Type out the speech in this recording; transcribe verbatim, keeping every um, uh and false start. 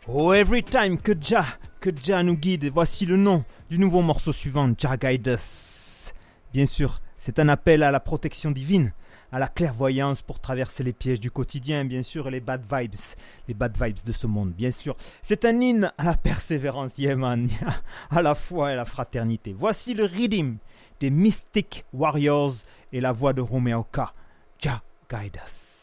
Oh, every time que Jah, que Jah nous guide, voici le nom du nouveau morceau suivant, Jah Guide Us. Bien sûr, c'est un appel à la protection divine, à la clairvoyance pour traverser les pièges du quotidien, bien sûr, et les bad vibes, les bad vibes de ce monde, bien sûr. C'est un hymne à la persévérance, yeah man, à la foi et à la fraternité. Voici le rhythm des Mystic Warriors et la voix de Romeo K. Jah Guide Us.